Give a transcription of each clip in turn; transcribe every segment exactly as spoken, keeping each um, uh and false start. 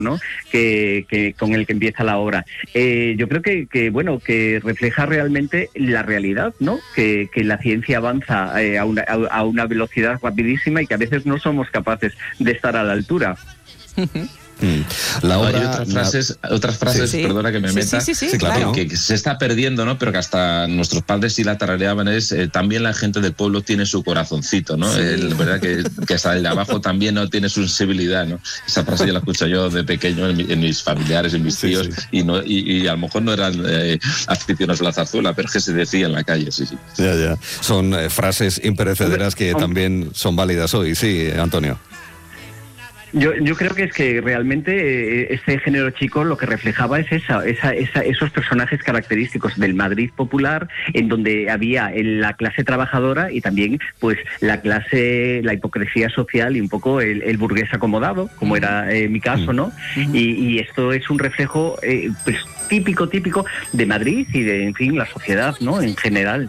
¿no? Que, que con el que empieza la obra. Eh, yo creo que, que bueno que refleja realmente la realidad, ¿no? Que, que la ciencia avanza eh, a, una, a una velocidad rapidísima y que a veces no somos capaces de estar a la altura. La obra, hay otras frases, la... otras frases sí, sí. perdona que me sí, meta, sí, sí, sí, que, claro. que, que se está perdiendo, ¿no? Pero que hasta nuestros padres sí la tarareaban, es eh, también la gente del pueblo tiene su corazoncito, ¿no? Sí. El, verdad que, que hasta el de abajo también no tiene su sensibilidad, ¿no? Esa frase yo la escucho yo de pequeño en, mi, en mis familiares, en mis sí, tíos, sí. Y, no, y, y a lo mejor no eran eh, aficionados a la zarzuela, pero es que se decía en la calle, sí, sí. Ya, ya. Son eh, frases imperecederas que también son válidas hoy, sí, Antonio. Yo, yo creo que es que realmente eh, este género chico lo que reflejaba es esa, esa, esa, esos personajes característicos del Madrid popular, en donde había la clase trabajadora y también pues la clase, la hipocresía social y un poco el, el burgués acomodado, como era eh, mi caso, ¿no? Uh-huh. y, y esto es un reflejo eh, pues típico, típico de Madrid y de, en fin, la sociedad, ¿no? En general.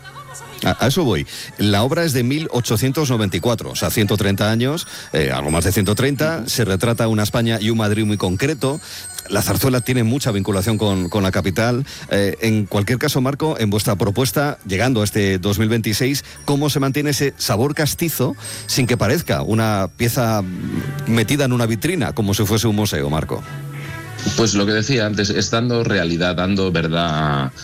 A eso voy. La obra es de mil ochocientos noventa y cuatro, o sea, ciento treinta años, eh, algo más de ciento treinta, se retrata una España y un Madrid muy concreto. La zarzuela tiene mucha vinculación con, con la capital. Eh, en cualquier caso, Marco, en vuestra propuesta, llegando a este dos mil veintiséis, ¿cómo se mantiene ese sabor castizo sin que parezca una pieza metida en una vitrina, como si fuese un museo, Marco? Pues lo que decía antes, es dando realidad, dando verdad a...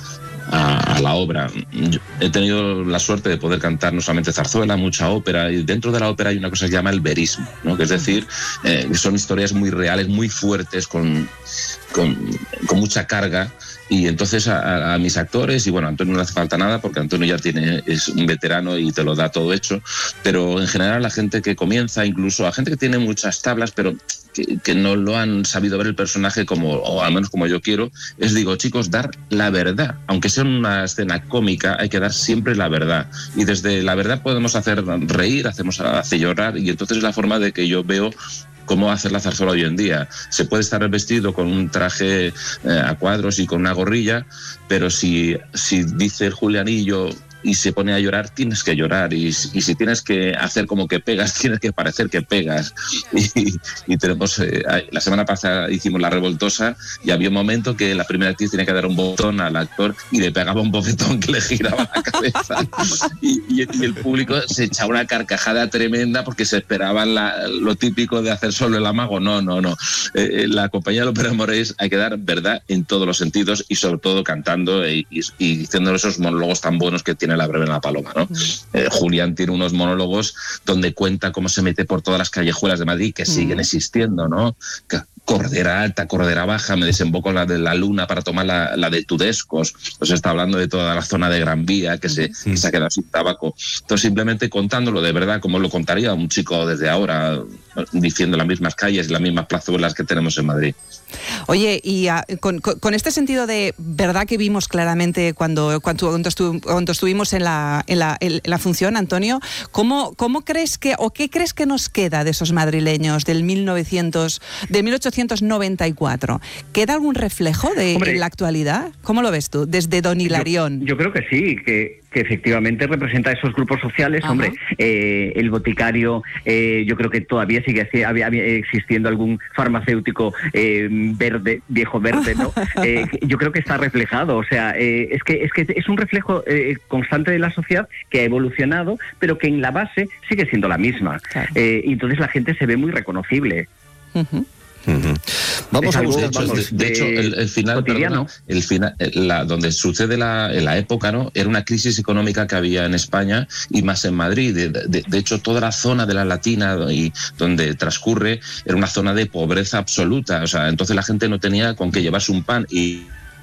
A, a la obra. Yo he tenido la suerte de poder cantar no solamente zarzuela, mucha ópera, y dentro de la ópera hay una cosa que se llama el verismo, ¿no? Que es decir, eh, son historias muy reales, muy fuertes, con, con, con mucha carga, y entonces a, a mis actores, y bueno, a Antonio no le hace falta nada porque Antonio ya tiene, es un veterano y te lo da todo hecho, pero en general a la gente que comienza, incluso a gente que tiene muchas tablas, pero que, que no lo han sabido ver el personaje como, o al menos como yo quiero, es digo, chicos, dar la verdad, aunque sea una escena cómica, hay que dar siempre la verdad, y desde la verdad podemos hacer reír, hacemos hacer llorar, y entonces es la forma de que yo veo cómo hacer la zarzuela hoy en día. Se puede estar vestido con un traje eh, a cuadros y con una gorrilla, pero si, si dice el Julianillo y se pone a llorar, tienes que llorar, y, y si tienes que hacer como que pegas, tienes que parecer que pegas. Y, y tenemos, eh, la semana pasada hicimos La Revoltosa y había un momento que la primera actriz tenía que dar un botón al actor y le pegaba un bofetón que le giraba la cabeza, y, y, y el público se echaba una carcajada tremenda porque se esperaban la, lo típico de hacer solo el amago. No, no, no. Eh, la compañía de la Ópera de Morés hay que dar verdad en todos los sentidos, y sobre todo cantando y, y, y diciendo esos monólogos tan buenos que tiene La Breve en la Paloma, ¿no? Eh, Julián tiene unos monólogos donde cuenta cómo se mete por todas las callejuelas de Madrid, que siguen existiendo, ¿no? Que, Cordera Alta, Cordera Baja, me desemboco en la de la Luna para tomar la, la de Tudescos, pues está hablando de toda la zona de Gran Vía que se, que se ha quedado sin tabaco. Entonces, simplemente contándolo de verdad, como lo contaría un chico desde ahora, diciendo las mismas calles y las mismas plazuelas que tenemos en Madrid. Oye, y uh, con, con, con este sentido de verdad que vimos claramente cuando, cuando, cuando, estu, cuando estuvimos en la, en, la, en la función, Antonio, ¿cómo, cómo crees que, o qué crees que nos queda de esos madrileños del mil novecientos, de mil ochocientos noventa y cuatro? ¿Queda algún reflejo de Hombre, en la actualidad? ¿Cómo lo ves tú, desde Don Hilarión? Yo, yo creo que sí, que... que efectivamente representa esos grupos sociales. Ajá. Hombre, eh, el boticario, eh, yo creo que todavía sigue había, había existiendo algún farmacéutico eh, verde, viejo verde, ¿no? Eh, yo creo que está reflejado, o sea, eh, es que es que es un reflejo eh, constante de la sociedad que ha evolucionado, pero que en la base sigue siendo la misma. Claro. Eh, y entonces la gente se ve muy reconocible. Uh-huh. Uh-huh. Vamos a de hecho, de, de hecho el, el final, perdona, el final la, donde sucede la, en la época, ¿no? Era una crisis económica que había en España y más en Madrid. De, de, de hecho, toda la zona de la Latina y donde transcurre era una zona de pobreza absoluta. O sea, entonces la gente no tenía con qué llevarse un pan y...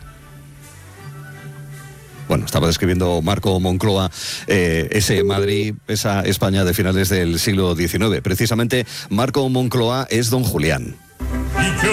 Bueno, estaba describiendo Marco Moncloa eh, ese Madrid, esa España de finales del siglo diecinueve. Precisamente, Marco Moncloa es don Julián.